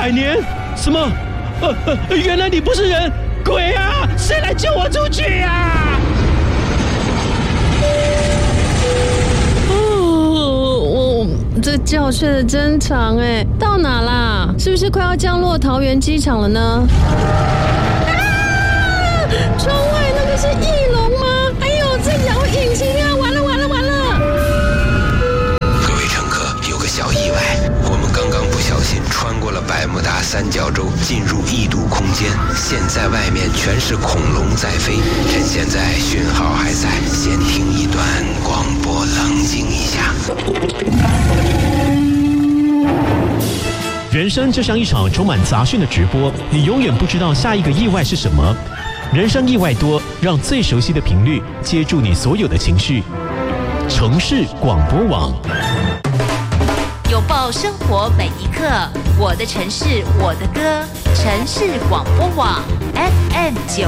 100年？什么？原来你不是人，鬼啊！谁来救我出去啊？ 这觉睡得真长哎，到哪啦？是不是快要降落桃园机场了呢？窗外那个是翼龙吗？哎呦，这摇引擎啊！完了！ 各位乘客，有个小意外，我们刚刚不小心穿过了百慕达三角洲，进入异度空间。现在外面全是恐龙在飞，趁现在讯号还在，先听一段广播，冷静一下。 人生就像一场充满杂讯的直播，你永远不知道下一个意外是什么。人生意外多，让最熟悉的频率接住你所有的情绪。城市广播网， 拥抱生活每一刻，我的城市，我的歌，城市广播网 FM9。